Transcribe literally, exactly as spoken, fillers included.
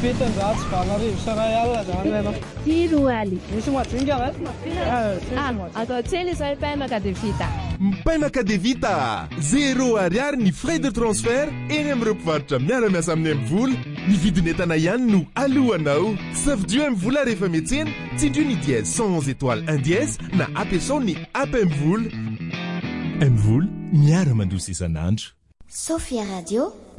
fitonjato valarivo saray alina zany ianao. Tiroaly. Misy madringa va? Ah, atao tsely izay paimaka dia vita. Paimaka dia vita. Zéro ariary ny frais de transfert eny amin'ireo mpivarotra miara-miasa amin'ny M-vola. Ny vidin'entana ihany no alohanao. Safidio M-vola rehefa miantsena, tsindrio ny dièse cent onze étoiles un dièse na ampiasao ny app M-vola. M-vola miara-mandrosa isan'andro. Sophia Radio.